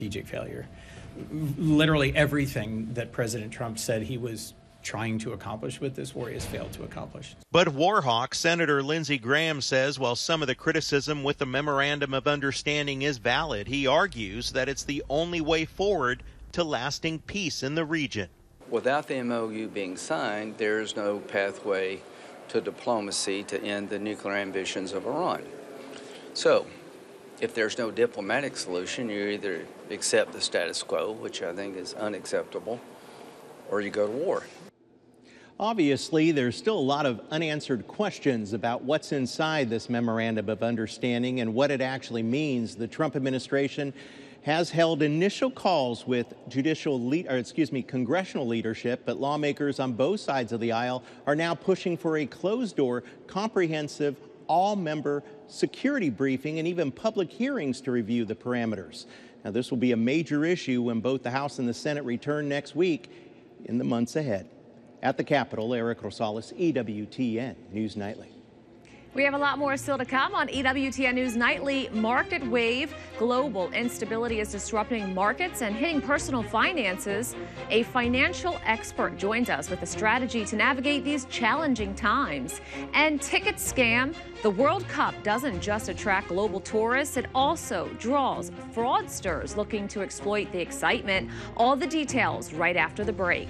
strategic failure. Literally everything that President Trump said he was trying to accomplish with this war has failed to accomplish. But Warhawk Senator Lindsey Graham says while some of the criticism with the Memorandum of Understanding is valid, he argues that it's the only way forward to lasting peace in the region. Without the MOU being signed, there is no pathway to diplomacy to end the nuclear ambitions of Iran. So, if there's no diplomatic solution, you either accept the status quo, which I think is unacceptable, or you go to war. Obviously, there's still a lot of unanswered questions about what's inside this Memorandum of Understanding and what it actually means. The Trump administration has held initial calls with congressional leadership, but lawmakers on both sides of the aisle are now pushing for a closed-door, comprehensive, all-member security briefing and even public hearings to review the parameters. Now, this will be a major issue when both the House and the Senate return next week in the months ahead. At the Capitol, Eric Rosales, EWTN News Nightly. We have a lot more still to come on EWTN News Nightly. Market wave. Global instability is disrupting markets and hitting personal finances. A financial expert joins us with a strategy to navigate these challenging times. And ticket scam. The World Cup doesn't just attract global tourists, it also draws fraudsters looking to exploit the excitement. All the details right after the break.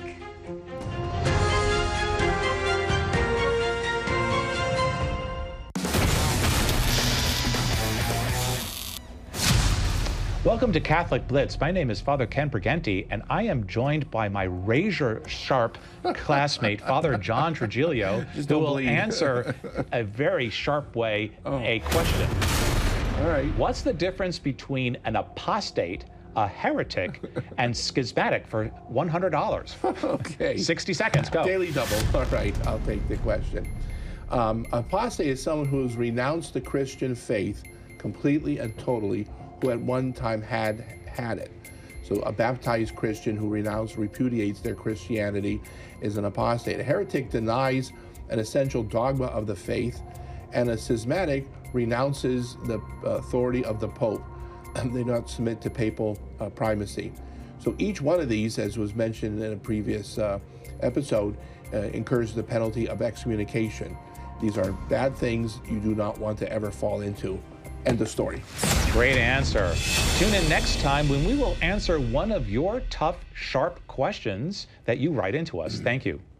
Welcome to Catholic Blitz. My name is Father Ken Briganti, and I am joined by my razor-sharp classmate, Father John Trigilio, who will answer a very sharp way a question. All right. What's the difference between an apostate, a heretic, and schismatic for $100? Okay. 60 seconds, go. Daily double. All right, I'll take the question. Apostate is someone who's renounced the Christian faith completely and totally, who at one time had it. So a baptized Christian who repudiates their Christianity is an apostate. A heretic denies an essential dogma of the faith, and a schismatic renounces the authority of the Pope. They do not submit to papal primacy. So each one of these, as was mentioned in a previous episode, incurs the penalty of excommunication. These are bad things you do not want to ever fall into. End of story. Great answer. Tune in next time when we will answer one of your tough, sharp questions that you write into us. Thank you.